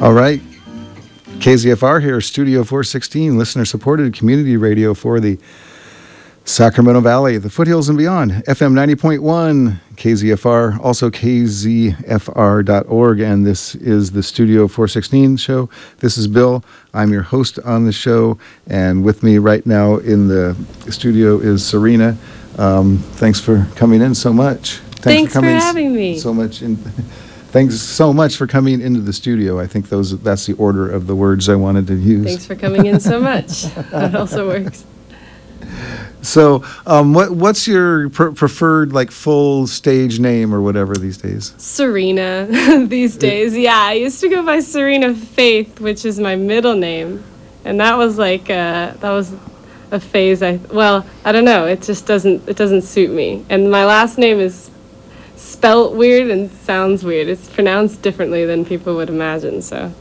All right. KZFR here, Studio 416, listener-supported community radio for the Sacramento Valley, the foothills and beyond. FM 90.1, KZFR, also kzfr.org, and this is the Studio 416 show. This is Bill. I'm your host on the show, and with me right now in the studio is Serena. Thanks for coming in so much. Thanks for having me. So much. Thanks so much for coming into the studio. I think that's the order of the words I wanted to use. Thanks for coming in so much. That also works. So, what's your preferred, like, full stage name or whatever these days? Serena these days. Yeah, I used to go by Serena Faith, which is my middle name, and that was like that was a phase. I don't know. It just doesn't suit me. And my last name is spelt weird and sounds weird. It's pronounced differently than people would imagine.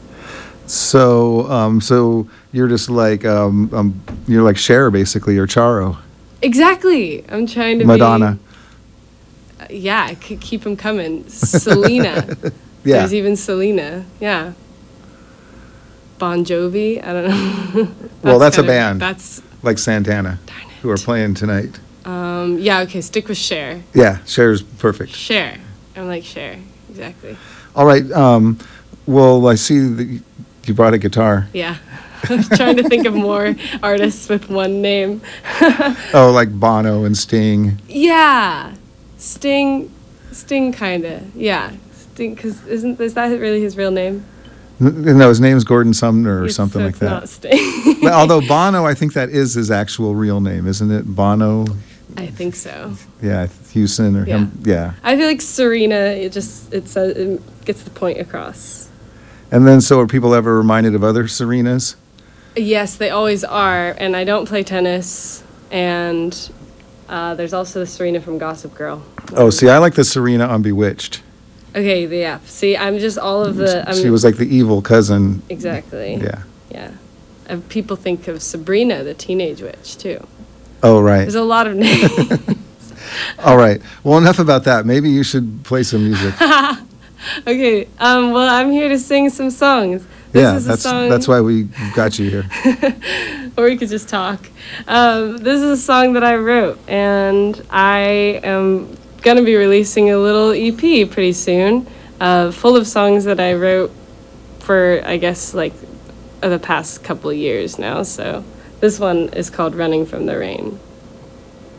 So you're just like you're like Cher basically, or Charo. Exactly. I'm trying to Madonna. Yeah, I could keep them coming. Selena. Yeah. There's even Selena. Yeah. Bon Jovi. I don't know. Well, that's a band. That's like Santana, who are playing tonight. Yeah. Okay. Stick with Cher. Yeah, Cher's perfect. Cher. I'm like Cher. Exactly. All right. Well, I see that you brought a guitar. Yeah. I was trying to think of more artists with one name. Oh, like Bono and Sting. Yeah. Sting kind of. Yeah. Sting, because is that really his real name? No, his name's Gordon Sumner or something like that. Not Sting. Although Bono, I think that is his actual real name, isn't it? Bono. I think so. Yeah, Houston or him. Yeah. I feel like Serena. It gets the point across. And then, so are people ever reminded of other Serenas? Yes, they always are. And I don't play tennis. And there's also the Serena from Gossip Girl. Oh, see, I like the Serena on Bewitched. Okay, yeah. See, I'm just all of the... She was like the evil cousin. Exactly. Yeah. Yeah. And people think of Sabrina, the teenage witch, too. Oh, right. There's a lot of names. All right. Well, enough about that. Maybe you should play some music. Okay. Well, I'm here to sing some songs. That's why we got you here. Or we could just talk. This is a song that I wrote, and I am going to be releasing a little EP pretty soon, full of songs that I wrote for, I guess, like the past couple of years now. So this one is called Running from the Rain.